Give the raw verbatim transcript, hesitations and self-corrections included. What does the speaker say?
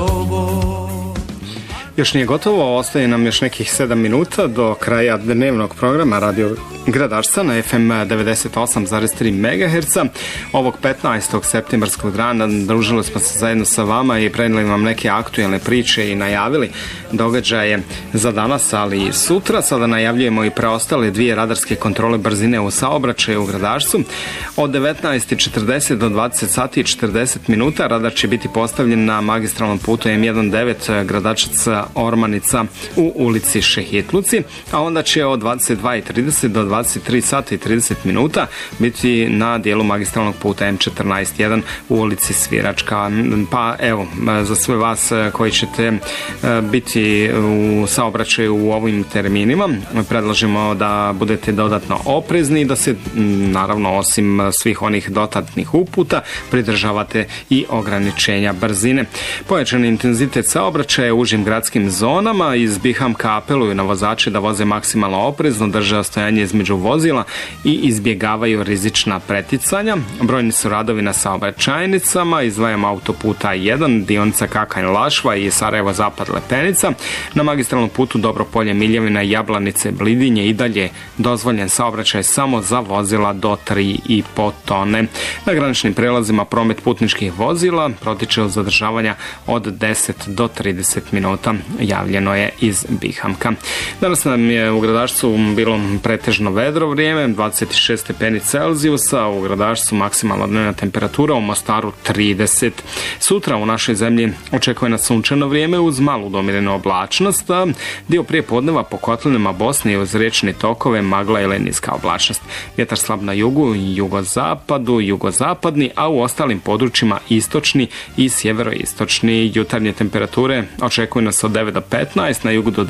tobom. Još nije gotovo, ostaje nam još nekih sedam minuta do kraja dnevnog programa Radio Gradarstva na F M devedeset osam zarez tri megaherca. Ovog petnaestog septembarskog dana družili smo se zajedno sa vama i prenijeli vam neke aktuelne priče i najavili događaje za danas, ali i sutra. Sada najavljujemo i preostale dvije radarske kontrole brzine u saobraćaju u Gradarstvu. Od devetnaest i četrdeset do dvadeset sati i četrdeset minuta radar će biti postavljen na magistralnom putu M devetnaest Gradačac Ormanica u ulici Šehitluci, a onda će od dvadeset dva i trideset do dvadeset tri sata i trideset minuta biti na dijelu magistralnog puta M četrnaest jedan u ulici Sviračka. Pa evo, za sve vas koji ćete biti u saobraćaju u ovim terminima, predlažemo da budete dodatno oprezni i da se, naravno, osim svih onih dodatnih uputa, pridržavate i ograničenja brzine. Pojačani intenzitet saobraćaja u užim gradskim zonama iz Bihamka apeluju na vozače da voze maksimalno oprezno, drže ostojanje između vozila i izbjegavaju rizična preticanja. Brojni su radovi na saobraćajnicama, izdvajamo autoputa jedan, dionica Kakanj-Lašva i Sarajevo-Zapad-Lepenica. Na magistralnom putu Dobropolje, Miljevina, Jablanice, Blidinje i dalje dozvoljen saobraćaj samo za vozila do tri i po tone. Na graničnim prelazima promet putničkih vozila protiče od zadržavanja od deset do trideset minuta. Javljeno je iz Bihamka. Danas nam je u Gradarstvu bilo pretežno vedro vrijeme, dvadeset šest stepeni Celzijusa, u Gradarstvu maksimalna dnevna temperatura, u Mostaru trideset. Sutra u našoj zemlji očekuje nas sunčano vrijeme uz malu domirenu oblačnost, a dio prije podneva po kotlinama Bosne i uz riječne tokove magla ili niska oblačnost. Vjetar slab na jugu, jugozapadu, jugozapadni, a u ostalim područjima istočni i sjeveroistočni. Jutarnje temperature očekuju nas od devet do petnaest, na jugu do